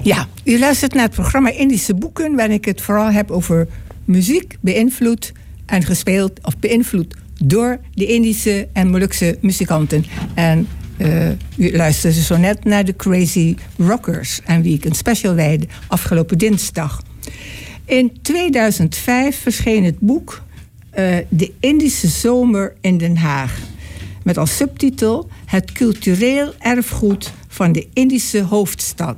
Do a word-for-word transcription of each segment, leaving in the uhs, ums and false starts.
Ja, u luistert naar het programma Indische Boeken, waarin ik het vooral heb over muziek, beïnvloed en gespeeld of beïnvloed door de Indische en Molukse muzikanten. En uh, u luisterde zo net naar de Crazy Rockers, aan wie ik een special wijde afgelopen dinsdag. In tweeduizend vijf verscheen het boek uh, De Indische Zomer in Den Haag, met als subtitel Het cultureel erfgoed van de Indische hoofdstad.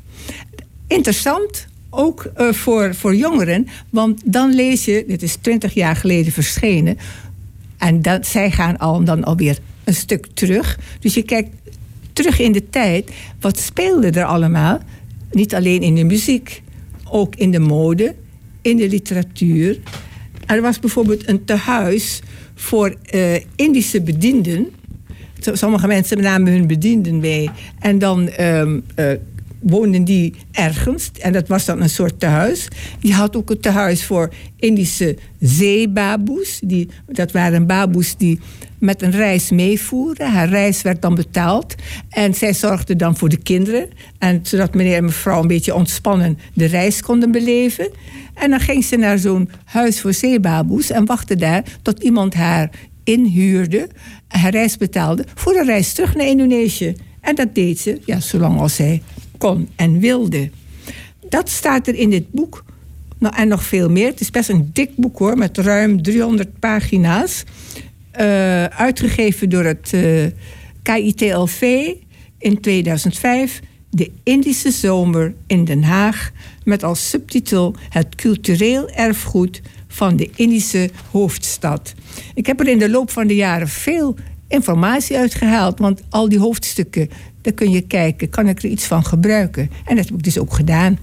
Interessant, ook uh, voor, voor jongeren, want dan lees je, dit is twintig jaar geleden verschenen, en dat, zij gaan al, dan alweer een stuk terug. Dus je kijkt terug in de tijd, wat speelde er allemaal? Niet alleen in de muziek, ook in de mode, in de literatuur. Er was bijvoorbeeld een tehuis voor uh, Indische bedienden. Sommige mensen namen hun bedienden mee. En dan um, uh, woonden die ergens. En dat was dan een soort tehuis. Je had ook een tehuis voor Indische zeebaboes. Die, dat waren baboes die met een reis meevoeren. Haar reis werd dan betaald. En zij zorgden dan voor de kinderen. En zodat meneer en mevrouw een beetje ontspannen de reis konden beleven. En dan ging ze naar zo'n huis voor zeebaboes en wachtte daar tot iemand haar inhuurde, haar reis betaalde, voor de reis terug naar Indonesië. En dat deed ze, ja, zolang als zij kon en wilde. Dat staat er in dit boek. Nou, en nog veel meer. Het is best een dik boek hoor, met ruim driehonderd pagina's. Uh, uitgegeven door het uh, K I T L V in tweeduizend vijf. De Indische Zomer in Den Haag, met als subtitel Het cultureel erfgoed van de Indische hoofdstad. Ik heb er in de loop van de jaren veel informatie uitgehaald, want al die hoofdstukken, daar kun je kijken, kan ik er iets van gebruiken? En dat heb ik dus ook gedaan.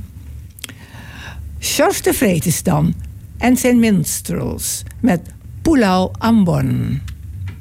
George de Vretenstam en zijn minstrels met Pulau Ambon.